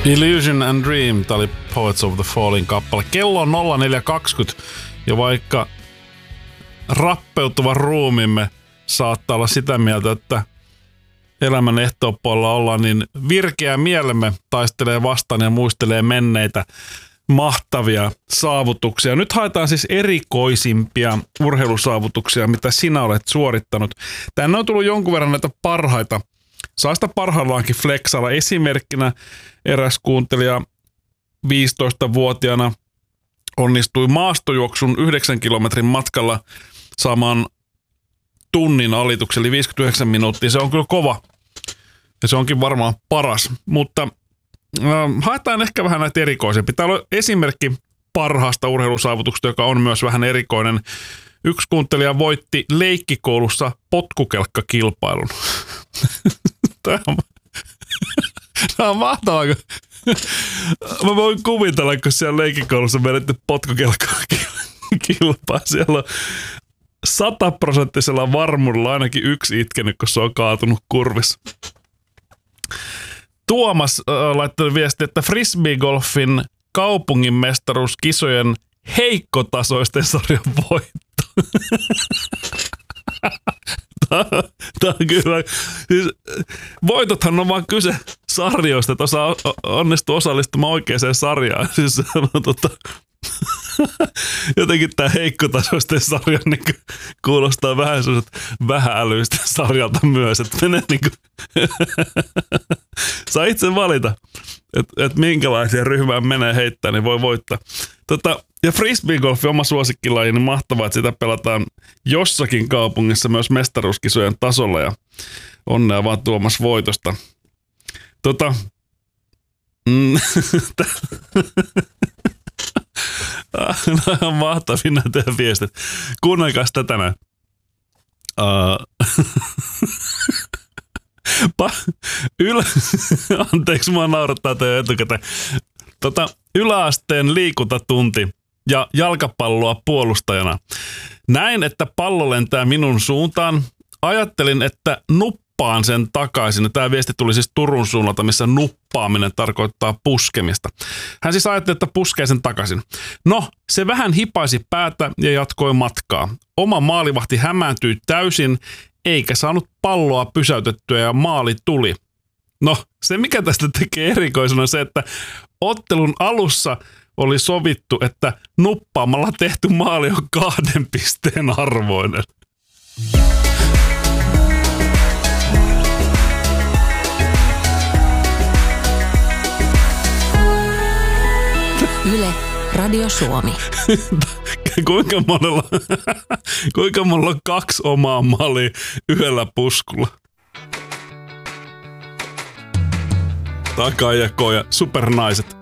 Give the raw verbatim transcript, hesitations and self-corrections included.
Illusion and Dream, tää oli Poets of the Falling kappale. Kello on nolla neljä kaksikymmentä ja vaikka rappeutuva ruumimme saattaa olla sitä mieltä, että elämän ehtoopuolella ollaan, niin virkeä mielemme taistelee vastaan ja muistelee menneitä mahtavia saavutuksia. Nyt haetaan siis erikoisimpia urheilusaavutuksia, mitä sinä olet suorittanut. Tänne on tullut jonkun verran näitä parhaita. Saa sitä parhaillaankin flexalla. Esimerkkinä eräs kuuntelija viisitoistavuotiaana onnistui maastojuoksun yhdeksän kilometrin matkalla saamaan tunnin alituksen, eli viisikymmentäyhdeksän minuuttia. Se on kyllä kova ja se onkin varmaan paras, mutta äh, haetaan ehkä vähän näitä erikoisempia. Täällä on esimerkki parhaasta urheilusaavutuksesta, joka on myös vähän erikoinen. Yksi kuuntelija voitti leikkikoulussa potkukelkkakilpailun. Tämä on, tämä on mahtavaa. Mä voin kuvitella, kun siellä leikkikoulussa vedetty potkukelkkakilpaa. Siellä on sataprosenttisella varmuudella ainakin yksi itkenyt, kun se on kaatunut kurvissa. Tuomas äh, laittoi viesti, että frisbeegolfin kaupungin mestaruuskisojen heikkotasoisten sarjan voitto. Tämä on kyllä. Siis, voitothan on vaan kyse sarjoista, että osaa onnistua osallistumaan oikeaan sarjaan. Siis, no, tota, jotenkin tämä heikkotasoisten sarja niin kuulostaa vähän sellaiset vähäälyistä sarjalta myös. Että menee niin kuin saa itse valita, että et minkälaisia ryhmään menee heittää, niin voi voittaa. Tota, ja frisbeegolfi oma suosikkilaji, niin mahtavaa, että sitä pelataan jossakin kaupungissa myös mestaruuskisojen tasolla ja onnea vaan Tuomas voitosta. Tota, mm, nämä on mahtavia nämä teidän viestit. Kuunnelkaa sitä tänään. Uh, pa- ylä- Anteeksi, mua naurattaa teidän etukäteen. Tota, yläasteen liikuntatunti ja jalkapalloa puolustajana. Näin, että pallo lentää minun suuntaan. Ajattelin, että nuppaan sen takaisin. Tämä viesti tuli siis Turun suunnalta, missä nuppaaminen tarkoittaa puskemista. Hän siis ajatteli, että puskee sen takaisin. No, se vähän hipaisi päätä ja jatkoi matkaa. Oma maalivahti hämääntyi täysin, eikä saanut palloa pysäytettyä ja maali tuli. No, se mikä tästä tekee erikoisena on se, että ottelun alussa oli sovittu, että nuppaamalla tehty maali on kahden pisteen arvoinen. Yle, Radio Suomi. kuinka, monella, kuinka monella on kaksi omaa maalia yhdellä puskulla? Takaajako ja supernaiset.